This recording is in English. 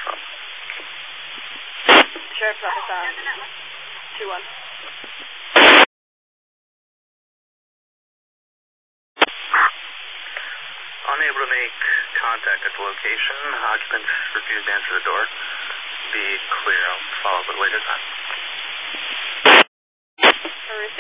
from? Sheriff's Office on 2-1. Unable to make contact at the location. Occupants refused to answer the door. Be clear. I'll follow up at a later time.